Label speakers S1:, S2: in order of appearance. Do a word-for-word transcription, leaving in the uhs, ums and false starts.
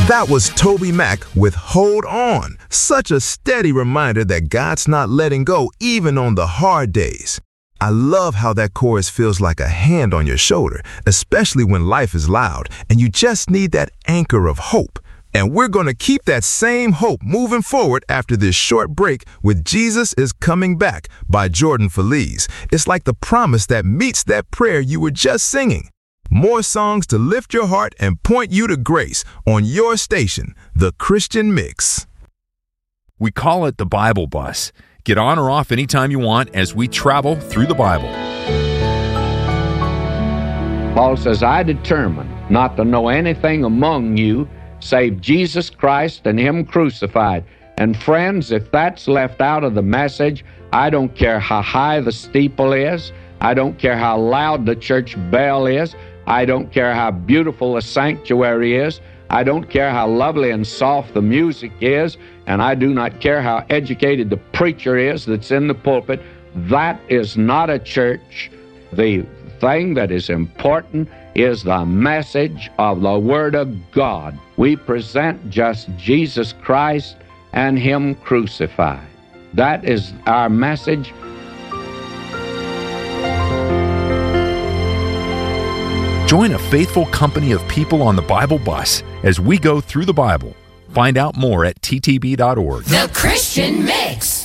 S1: That was Toby Mac with Hold On. Such a steady reminder that God's not letting go even on the hard days. I love how that chorus feels like a hand on your shoulder, especially when life is loud and you just need that anchor of hope. And we're going to keep that same hope moving forward after this short break with Jesus is Coming Back by Jordan Feliz. It's like the promise that meets that prayer you were just singing. More songs to lift your heart and point you to grace on your station, The Christian Mix.
S2: We call it the Bible Bus. Get on or off anytime you want as we travel through the Bible.
S3: Paul says, I determined not to know anything among you save Jesus Christ and Him crucified. And friends, if that's left out of the message, I don't care how high the steeple is. I don't care how loud the church bell is. I don't care how beautiful the sanctuary is. I don't care how lovely and soft the music is. And I do not care how educated the preacher is that's in the pulpit. That is not a church. The thing that is important is the message of the Word of God. We present just Jesus Christ and Him crucified. That is our message.
S2: Join a faithful company of people on the Bible Bus as we go through the Bible. Find out more at t t b dot org.
S4: The Christian Mix.